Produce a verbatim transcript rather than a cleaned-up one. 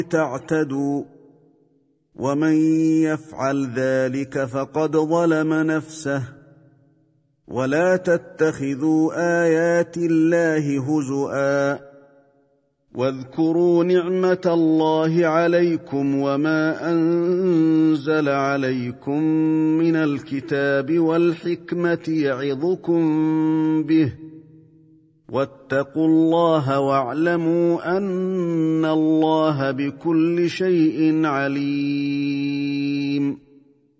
تعتدوا ومن يفعل ذلك فقد ظلم نفسه ولا تتخذوا آيات الله هزؤا واذكروا نعمة الله عليكم وما أنزل عليكم من الكتاب والحكمة يعظكم به واتقوا الله واعلموا أن الله بكل شيء عليم.